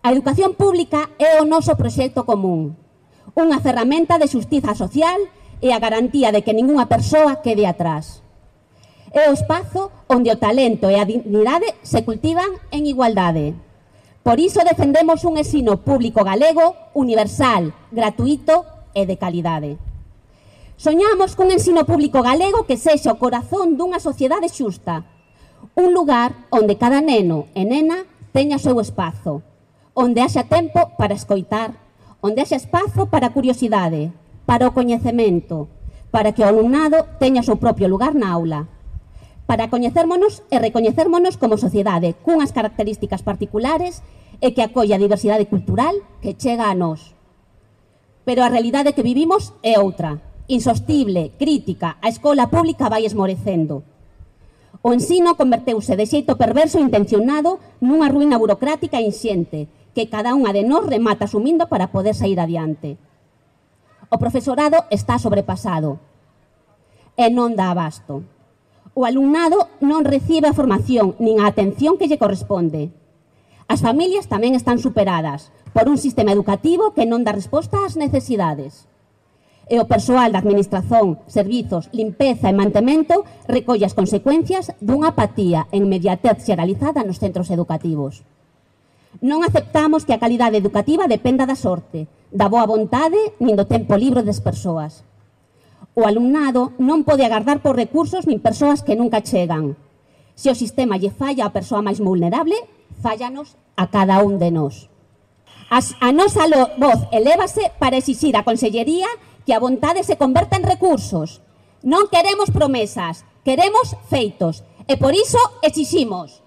A educación pública é o noso proxecto común, unha ferramenta de xustiza social e a garantía de que ningunha persoa quede atrás. É o espazo onde o talento e a dignidade se cultivan en igualdade. Por iso defendemos un ensino público galego, universal, gratuito e de calidade. Soñamos cun ensino público galego que sexa o corazón dunha sociedade xusta, un lugar onde cada neno e nena teña o seu espazo, onde haxa tempo para escoitar, onde haxa espazo para a curiosidade, para o coñecemento, para que o alumnado teña o seu propio lugar na aula, para coñecérmonos e recoñecérmonos como sociedade cunhas características particulares e que acolla a diversidade cultural que chega a nós. Pero a realidade que vivimos é outra, insostible, crítica, a escola pública vai esmorecendo. O ensino converteuse de xeito perverso e intencionado nunha ruína burocrática e inxente que cada unha de nós remata asumindo para poder sair adiante. O profesorado está sobrepasado e non dá abasto. O alumnado non recibe a formación nin a atención que lle corresponde. As familias tamén están superadas por un sistema educativo que non dá resposta ás necesidades. E o persoal da administración, servizos, limpeza e mantemento recolle as consecuencias dunha apatía e inmediatez xeralizada nos centros educativos. Non aceptamos que a calidade educativa dependa da sorte, da boa vontade nin do tempo libre das persoas. O alumnado non pode agardar por recursos nin persoas que nunca chegan. Se o sistema lle falla á persoa máis vulnerable, fállanos a cada un de nós. A nosa voz elévase para exixir á Consellería que a vontade se converta en recursos. Non queremos promesas, queremos feitos. E por iso exiximos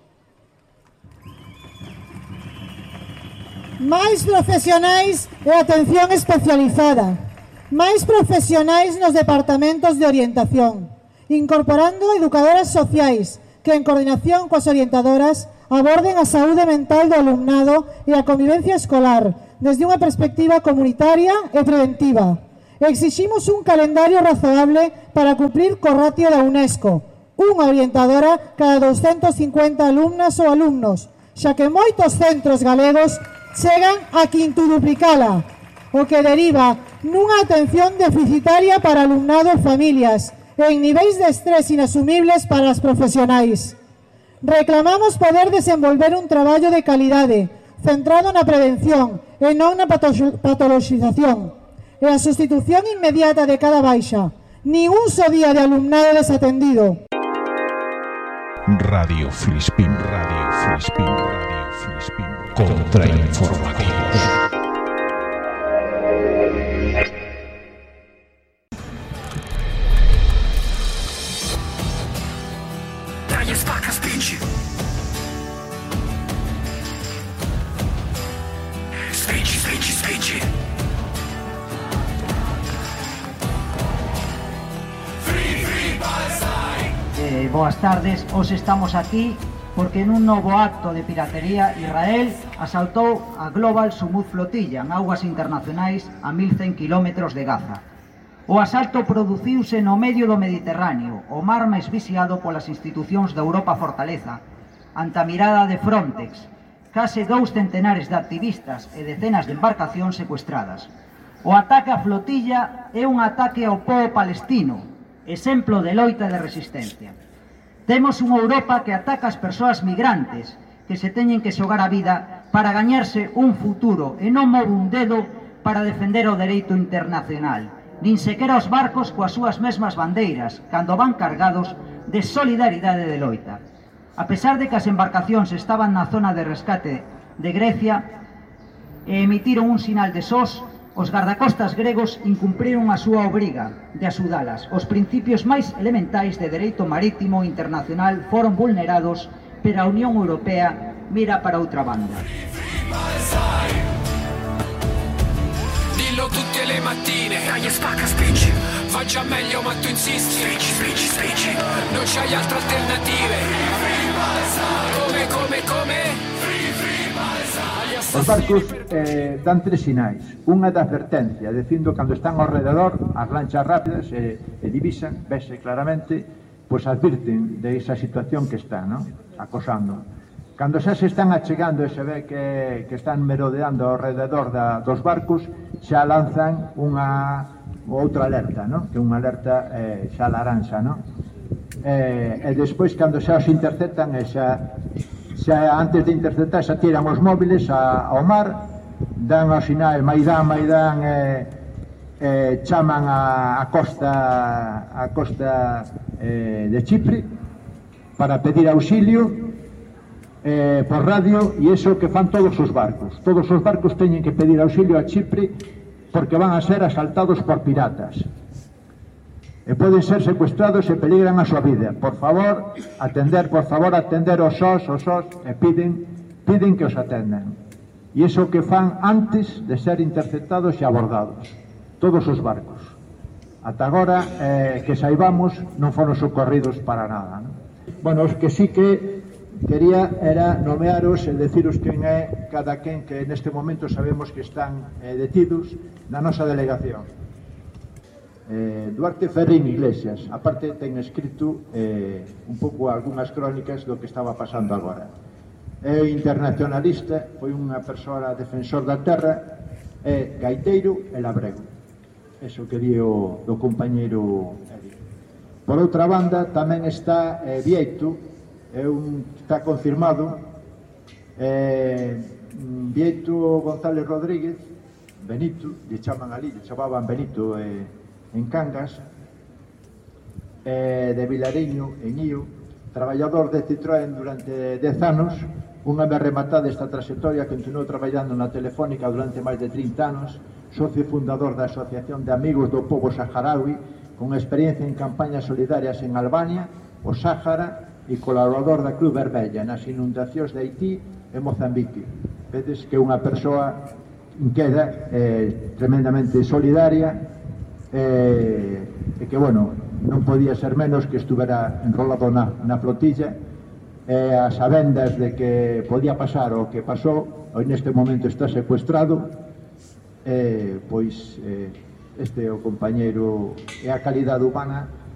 máis profesionais e atención especializada, máis profesionais nos departamentos de orientación, incorporando educadoras sociais que en coordinación coas orientadoras aborden a saúde mental do alumnado e a convivencia escolar desde unha perspectiva comunitaria e preventiva. Exiximos un calendario razoable para cumprir co ratio da UNESCO, unha orientadora cada 250 alumnas ou alumnos, xa que moitos centros galegos chegan a quintuduplicala, o que deriva nunha atención deficitaria para alumnado e familias e en niveis de estrés inasumibles para as profesionais. Reclamamos poder desenvolver un traballo de calidade centrado na prevención e non na patoloxización e a sustitución inmediata de cada baixa, nin un só día de alumnado desatendido. Radio Filispín, Radio Filispín, Radio Filispín. Contrainformativos. Dajes paka spinci. Spinci, spinci, spinci. Free, free Palestine. Boas tardes, hoxe estamos aquí porque nun novo acto de piratería Israel asaltou a Global Sumud Flotilla en augas internacionais a 1100 km de Gaza. O asalto produciuse no medio do Mediterráneo, o mar máis vixiado polas institucións da Europa Fortaleza, ante a mirada de Frontex, case 2 centenares de activistas e decenas de embarcacións secuestradas. O ataque á flotilla é un ataque ao pobo palestino, exemplo de loita de resistencia. Temos unha Europa que ataca as persoas migrantes que se teñen que xogar a vida para gañarse un futuro e non move un dedo para defender o dereito internacional, nin sequera os barcos coas súas mesmas bandeiras cando van cargados de solidaridade de loita. A pesar de que as embarcacións estaban na zona de rescate de Grecia e emitiron un sinal de SOS, os gardacostas gregos incumpriron a súa obriga de axudalas. Os principios máis elementais de dereito marítimo internacional foron vulnerados, pero a Unión Europea mira para outra banda. Dillo tutte le mattine, dai e spacca spingi. Fa già meglio ma tu insisti. Spingi, spingi, spingi. Non c'hai altre alternative. Come? Os barcos dan 3 sinais. Unha da advertencia, dicindo cando están ao rededor, as lanchas rápidas e divisan, vese claramente, pois advirten de esa situación que está, ¿no?, acosando. Cando xa se están achegando e se ve que están merodeando ao rededor dos barcos, xa lanzan outra alerta, non? Que é unha alerta xa laranxa, non? E despois, cando xa os interceptan, xa antes de interceptar, xa tiran os móviles ao mar, dan o sinal Maidán, chaman a costa de Chipre para pedir auxilio por radio, e iso que fan todos os barcos. Todos os barcos teñen que pedir auxilio a Chipre porque van a ser asaltados por piratas e poden ser secuestrados e peligran a súa vida. Por favor, atender os SOS, e piden que os atendan. E iso que fan antes de ser interceptados e abordados. Todos os barcos. Ata agora, que saibamos, non foron socorridos para nada, non? Bueno, os que sí que quería era nomearos e deciros quen é cada quen que neste momento sabemos que están detidos na nosa delegación. Duarte Ferrín Iglesias, aparte ten escrito un pouco algunhas crónicas do que estaba pasando agora. É internacionalista, foi unha persoa defensor da terra, é gaiteiro e labrego. Eso que di do compañeiro Eddie. Por outra banda, tamén está Vieito, está confirmado, Vieito González Rodríguez, Benito, lle chamaban Benito en Cangas, de Vilariño, en Ío, traballador de Citroën durante 10 anos, unha vez rematada esta trayectoria, continuou traballando na Telefónica durante máis de 30 anos, socio fundador da Asociación de Amigos do Pobo Saharaui, con experiencia en campañas solidarias en Albania, o Sáhara, e colaborador da Cruz Vermella nas inundacións de Haití e Mozambique. Vedes que é unha persoa inqueda, tremendamente solidaria, e que, bueno, non podía ser menos que estuvera enrolado na flotilla, a sabendas de que podía pasar o que pasou, hoy neste momento está secuestrado, pois este é o compañeiro e a calidade humana